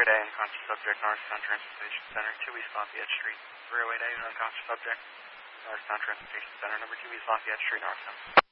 308A, unconscious subject, Norristown Transportation Center, 2 East Lafayette Street. 308A, unconscious subject, Norristown Transportation Center, number 2 East Lafayette Street, Norristown.